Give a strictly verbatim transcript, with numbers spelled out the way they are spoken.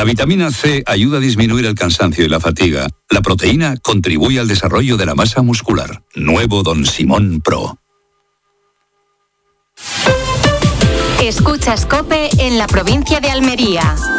vitamina C ayuda a disminuir el cansancio y la fatiga. La proteína contribuye al desarrollo de la masa muscular. Nuevo Don Simón Pro. Escuchas COPE en la provincia de Almería.